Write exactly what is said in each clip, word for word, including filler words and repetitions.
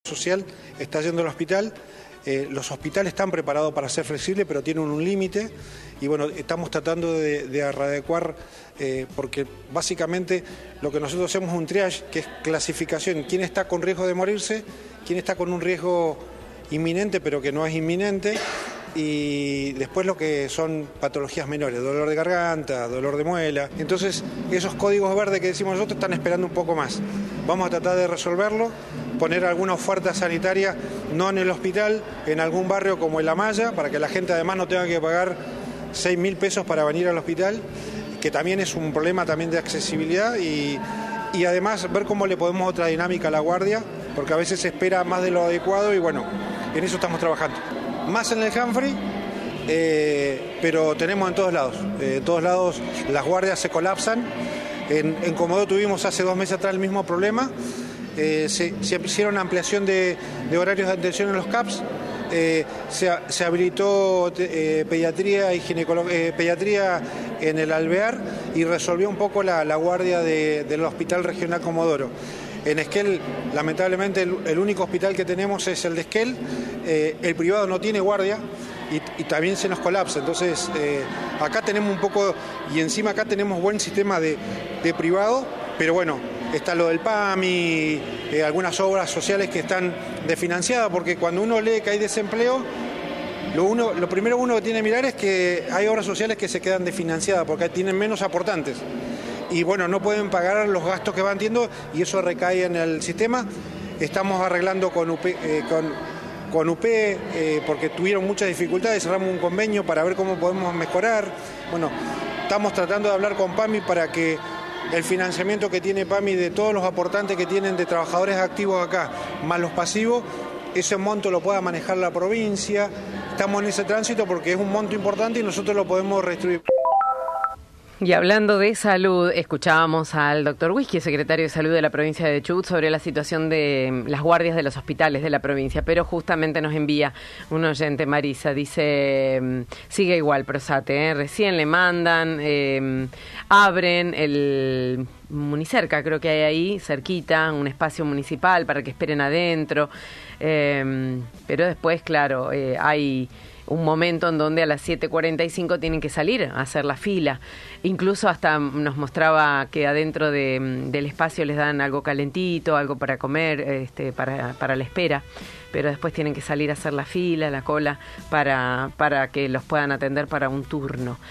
social está yendo al hospital. Eh, los hospitales están preparados para ser flexibles, pero tienen un límite y bueno, estamos tratando de, de adecuar, eh, porque básicamente lo que nosotros hacemos es un triage, que es clasificación, quién está con riesgo de morirse, quién está con un riesgo inminente pero que no es inminente, y después lo que son patologías menores, dolor de garganta, dolor de muela. Entonces esos códigos verdes que decimos nosotros están esperando un poco más. Vamos a tratar de resolverlo, poner alguna oferta sanitaria, no en el hospital, en algún barrio como el Amaya, para que la gente además no tenga que pagar seis mil pesos para venir al hospital, que también es un problema también de accesibilidad, y, y además ver cómo le podemos otra dinámica a la guardia, porque a veces se espera más de lo adecuado y bueno, en eso estamos trabajando. Más en el Humphrey, eh, pero tenemos en todos lados. Eh, en todos lados las guardias se colapsan. En, en Comodoro tuvimos hace dos meses atrás el mismo problema. Eh, se, se hicieron ampliación de, de horarios de atención en los C A Ps. Eh, se, se habilitó eh, pediatría y ginecolo- eh, pediatría en el Alvear y resolvió un poco la, la guardia de, del Hospital Regional Comodoro. En Esquel, lamentablemente, el, el único hospital que tenemos es el de Esquel. Eh, el privado no tiene guardia y, y también se nos colapsa. Entonces, eh, acá tenemos un poco, y encima acá tenemos buen sistema de, de privado, pero bueno, está lo del P A M I, eh, algunas obras sociales que están desfinanciadas, porque cuando uno lee que hay desempleo, lo, uno, lo primero uno que tiene que mirar es que hay obras sociales que se quedan desfinanciadas, porque tienen menos aportantes. Y bueno, no pueden pagar los gastos que van teniendo y eso recae en el sistema. Estamos arreglando con U P, eh, con, con U P eh, porque tuvieron muchas dificultades, cerramos un convenio para ver cómo podemos mejorar. Bueno, estamos tratando de hablar con P A M I para que el financiamiento que tiene P A M I de todos los aportantes que tienen de trabajadores activos acá, más los pasivos, ese monto lo pueda manejar la provincia. Estamos en ese tránsito porque es un monto importante y nosotros lo podemos redistribuir. Y hablando de salud, escuchábamos al doctor Whisky, secretario de Salud de la provincia de Chubut, sobre la situación de las guardias de los hospitales de la provincia, pero justamente nos envía un oyente, Marisa, dice, sigue igual Prosate, ¿eh? Recién le mandan, eh, abren el Municerca, creo que hay ahí, cerquita, un espacio municipal para que esperen adentro, eh, pero después, claro, eh, hay un momento en donde a las siete cuarenta y cinco tienen que salir a hacer la fila. Incluso hasta nos mostraba que adentro de, del espacio les dan algo calentito, algo para comer, este, para, para la espera, pero después tienen que salir a hacer la fila, la cola, para, para que los puedan atender para un turno.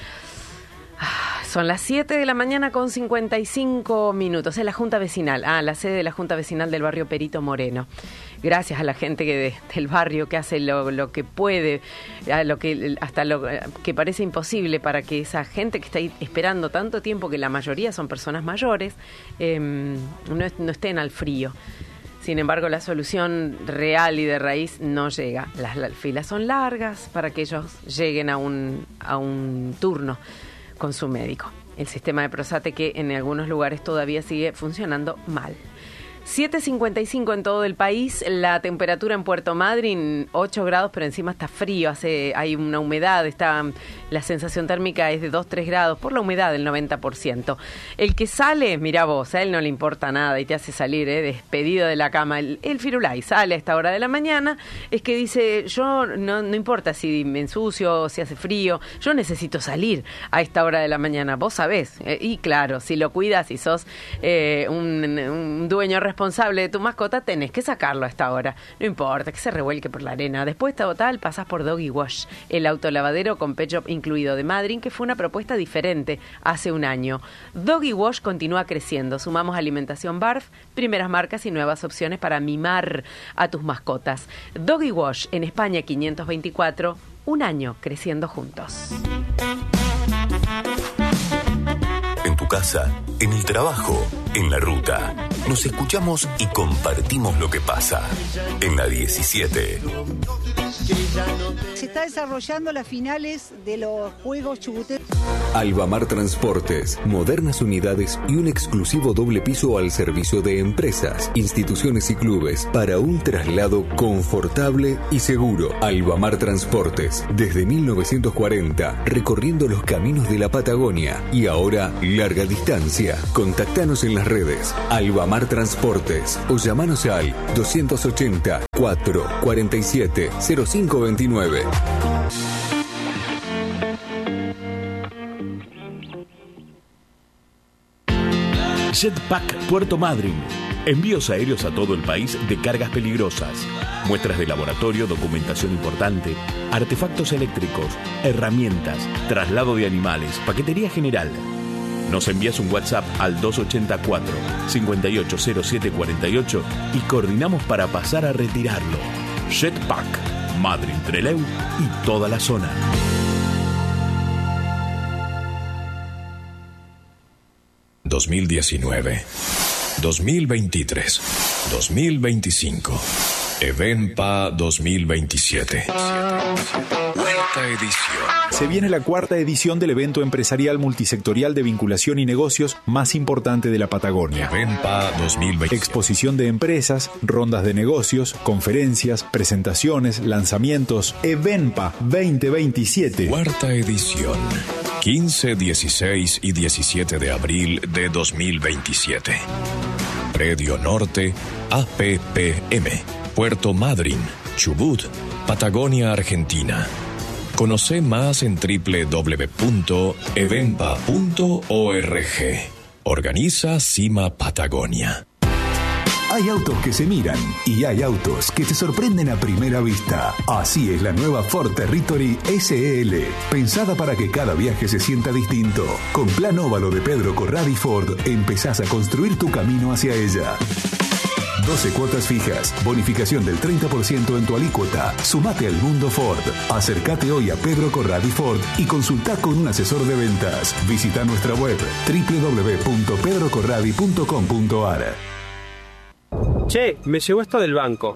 Son las siete de la mañana con cincuenta y cinco minutos. Es la Junta Vecinal, ah, la sede de la Junta Vecinal del barrio Perito Moreno. Gracias a la gente que de, del barrio que hace lo, lo que puede, a lo que hasta lo que parece imposible para que esa gente que está ahí esperando tanto tiempo, que la mayoría son personas mayores, eh, no, no estén al frío. Sin embargo, la solución real y de raíz no llega. Las, las filas son largas para que ellos lleguen a un, a un turno con su médico. El sistema de Prosate que en algunos lugares todavía sigue funcionando mal. siete cincuenta y cinco en todo el país, la temperatura en Puerto Madryn, ocho grados, pero encima está frío, hace, hay una humedad, está, la sensación térmica es de dos, tres grados, por la humedad del noventa por ciento. El que sale, mira vos, a él no le importa nada y te hace salir, eh, despedido de la cama, el, el Firulai sale a esta hora de la mañana, es que dice, yo no, no importa si me ensucio, si hace frío, yo necesito salir a esta hora de la mañana, vos sabés, eh, y claro, si lo cuidas y sos eh, un, un dueño responsable, responsable de tu mascota, tenés que sacarlo a esta hora. No importa, que se revuelque por la arena. Después de total, pasás por Doggy Wash, el autolavadero con pet shop incluido de Madryn, que fue una propuesta diferente hace un año. Doggy Wash continúa creciendo. Sumamos alimentación barf, primeras marcas y nuevas opciones para mimar a tus mascotas. Doggy Wash en España quinientos veinticuatro, un año creciendo juntos. En tu casa, en el trabajo, en la ruta. Nos escuchamos y compartimos lo que pasa. En la diecisiete. Se está desarrollando las finales de los Juegos Chubuteros. Albamar Transportes, modernas unidades y un exclusivo doble piso al servicio de empresas, instituciones y clubes para un traslado confortable y seguro. Albamar Transportes, desde mil novecientos cuarenta, recorriendo los caminos de la Patagonia y ahora larga distancia. Contactanos en las redes. Albamar Mar Transportes o llamanos al doscientos ochenta, cuatro cuarenta y siete, cero cinco veintinueve. Jetpack Puerto Madryn. Envíos aéreos a todo el país de cargas peligrosas, muestras de laboratorio, documentación importante, artefactos eléctricos, herramientas, traslado de animales, paquetería general. Nos envías un WhatsApp al dos ochenta y cuatro, cincuenta y ocho cero siete cuarenta y ocho y coordinamos para pasar a retirarlo. Jetpack, Madryn, Trelew y toda la zona. dos mil diecinueve, dos mil veintitrés, dos mil veinticinco, Evenpa dos mil veintisiete. Cuarta edición. Se viene la cuarta edición del evento empresarial multisectorial de vinculación y negocios más importante de la Patagonia. Evenpa dos mil veintisiete. Exposición de empresas, rondas de negocios, conferencias, presentaciones, lanzamientos. Evenpa veinte veintisiete. Cuarta edición. quince, dieciséis y diecisiete de abril de dos mil veintisiete. Predio Norte, A P P M, Puerto Madryn, Chubut, Patagonia, Argentina. Conoce más en doble u doble u doble u punto evenpa punto org. Organiza Cima Patagonia. Hay autos que se miran y hay autos que te sorprenden a primera vista. Así es la nueva Ford Territory S L, pensada para que cada viaje se sienta distinto. Con Plan Óvalo de Pedro Corradi Ford, empezás a construir tu camino hacia ella. doce cuotas fijas, bonificación del treinta por ciento en tu alícuota. Sumate al mundo Ford. Acércate hoy a Pedro Corradi Ford y consulta con un asesor de ventas. Visita nuestra web doble u doble u doble u punto pedro corradi punto com punto a r. Che, me llegó esto del banco.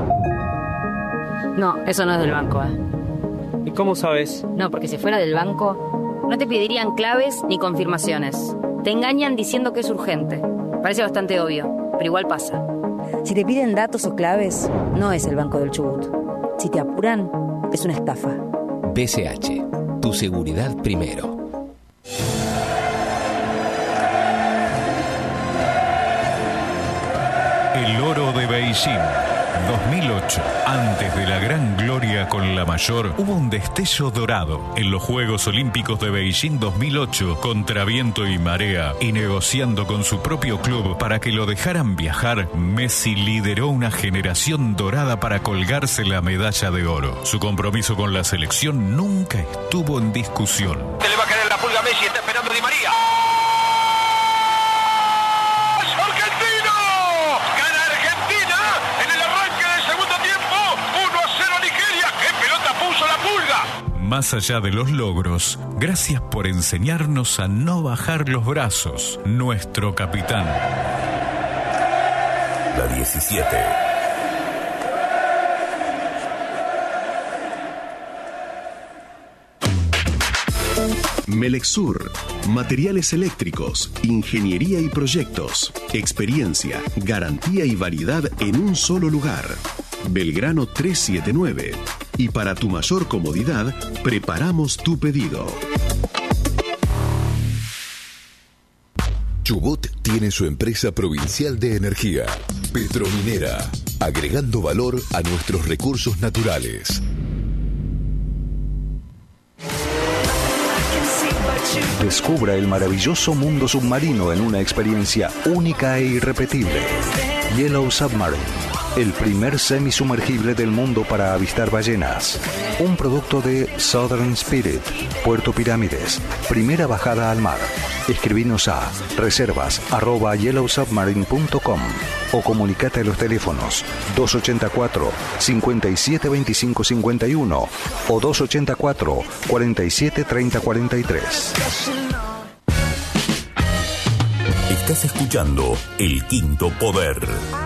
No, eso no es del banco, ¿eh? ¿Y cómo sabes? No, porque si fuera del banco, no te pedirían claves ni confirmaciones. Te engañan diciendo que es urgente. Parece bastante obvio, pero igual pasa. Si te piden datos o claves, no es el Banco del Chubut. Si te apuran, es una estafa. B C H, tu seguridad primero. El oro de Beijing, dos mil ocho. Antes de la gran gloria con la mayor, hubo un destello dorado en los Juegos Olímpicos de Beijing dos mil ocho, contra viento y marea, y negociando con su propio club para que lo dejaran viajar, Messi lideró una generación dorada para colgarse la medalla de oro. Su compromiso con la selección nunca estuvo en discusión. Se le va a caer la pulga a Messi, está esperando Di María. Más allá de los logros, gracias por enseñarnos a no bajar los brazos, nuestro capitán. La diecisiete. Melexur, materiales eléctricos, ingeniería y proyectos, experiencia, garantía y variedad en un solo lugar. Belgrano trescientos setenta y nueve. Y para tu mayor comodidad, preparamos tu pedido. Chubut tiene su empresa provincial de energía, Petrominera, agregando valor a nuestros recursos naturales. Descubra el maravilloso mundo submarino en una experiencia única e irrepetible. Yellow Submarine, el primer semisumergible del mundo para avistar ballenas. Un producto de Southern Spirit, Puerto Pirámides. Primera bajada al mar. Escribinos a reservas arroba yellow submarine punto com o comunicate a los teléfonos dos ochenta y cuatro, cincuenta y siete veinticinco cincuenta y uno o dos ochenta y cuatro, cuarenta y siete treinta cuarenta y tres. Estás escuchando El Quinto Poder.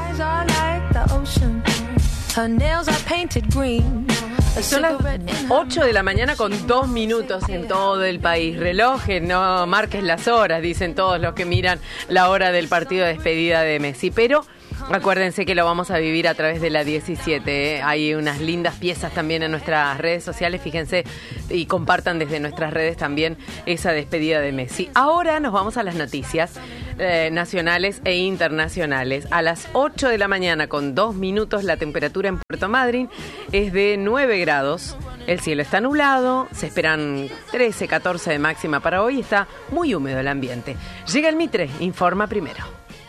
Son las ocho de la mañana con dos minutos en todo el país. Relojes, no marques las horas, dicen todos los que miran la hora del partido de despedida de Messi. Pero acuérdense que lo vamos a vivir a través de la diecisiete. ¿eh? Hay unas lindas piezas también en nuestras redes sociales. Fíjense y compartan desde nuestras redes también esa despedida de Messi. Ahora nos vamos a las noticias. eh, nacionales e internacionales. A las ocho de la mañana con dos minutos la temperatura en Puerto Madryn es de nueve grados. El cielo está nublado, se esperan trece, catorce de máxima para hoy, está muy húmedo el ambiente. Llega el Mitre, informa primero.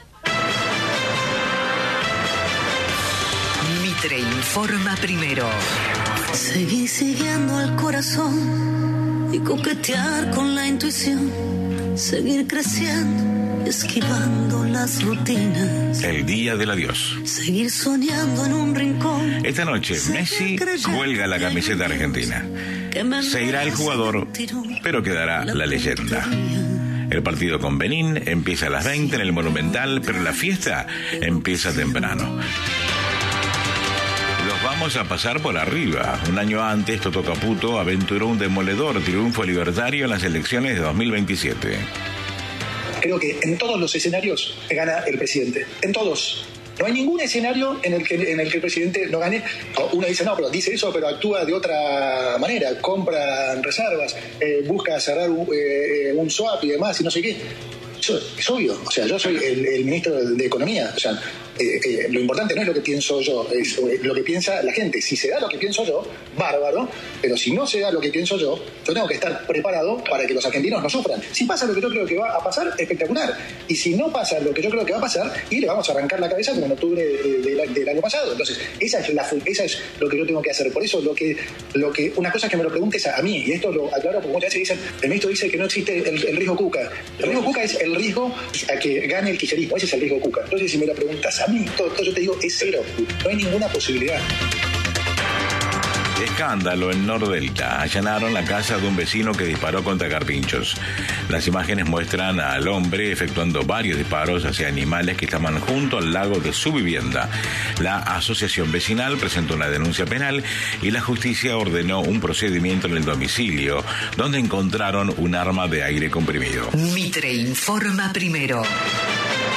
Mitre informa primero. Seguir siguiendo al corazón y coquetear con la intuición. Seguir creciendo, esquivando las rutinas. El día del adiós. Seguir soñando en un rincón. Esta noche Messi cuelga la camiseta argentina. Se irá el jugador, pero quedará la leyenda. El partido con Benín empieza a las veinte en el Monumental, pero la fiesta empieza temprano. Los vamos a pasar por arriba. Un año antes, Toto Caputo aventuró un demoledor triunfo libertario en las elecciones de dos mil veintisiete. Creo que en todos los escenarios gana el presidente. En todos. No hay ningún escenario en el que en el que el presidente no gane. Uno dice, no, pero dice eso, pero actúa de otra manera. Compra reservas, eh, busca cerrar un, eh, un swap y demás y no sé qué. Eso es obvio. O sea, yo soy el, el ministro de, de Economía. O sea, eh, eh, lo importante no es lo que pienso yo, es lo que piensa la gente. Si se da lo que pienso yo, bárbaro. Pero si no se da lo que pienso yo, yo tengo que estar preparado para que los argentinos no sufran. Si pasa lo que yo creo que va a pasar, espectacular. Y si no pasa lo que yo creo que va a pasar, y le vamos a arrancar la cabeza como en octubre de, de, de, del año pasado. Entonces, esa es, la, esa es lo que yo tengo que hacer. Por eso, lo que, lo que una cosa es que me lo preguntes a, a mí, y esto lo aclaro porque muchas veces dicen, el ministro dice que no existe el, el riesgo Cuca. El riesgo Cuca es el riesgo a que gane el kirchnerismo. Ese es el riesgo Cuca. Entonces, si me lo preguntas a mí, todo, todo yo te digo, es cero. No hay ninguna posibilidad. Escándalo en Nordelta. Allanaron la casa de un vecino que disparó contra carpinchos. Las imágenes muestran al hombre efectuando varios disparos hacia animales que estaban junto al lago de su vivienda. La asociación vecinal presentó una denuncia penal y la justicia ordenó un procedimiento en el domicilio, donde encontraron un arma de aire comprimido. Mitre informa primero.